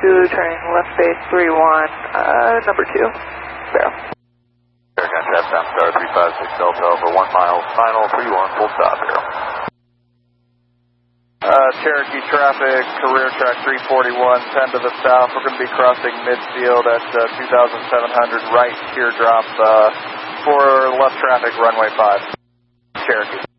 turning left base 31, number 2, Barrow. American Southbound Star 356 Delta over 1 mile, final 31, full stop, Barrow. Cherokee traffic, career track 341, 10 to the south. We're going to be crossing midfield at 2,700 right teardrop for left traffic, runway 5. Cherokee.